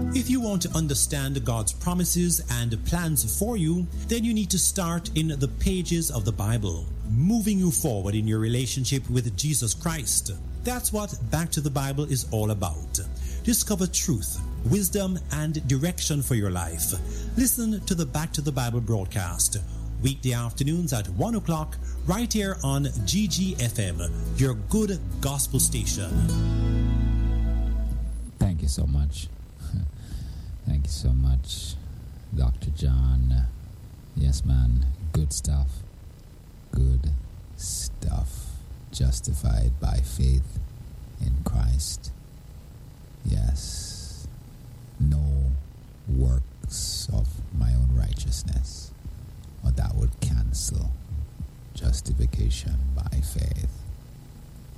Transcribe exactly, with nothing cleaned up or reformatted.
If you want to understand God's promises and plans for you, then you need to start in the pages of the Bible, moving you forward in your relationship with Jesus Christ. That's what Back to the Bible is all about. Discover truth, wisdom, and direction for your life. Listen to the Back to the Bible broadcast, weekday afternoons at one o'clock, right here on G G F M, your good gospel station. Thank you so much. Thank you so much, Doctor John. Yes, man, good stuff. Good stuff. Justified by faith in Christ. Yes. No works of my own righteousness, or that would cancel justification by faith.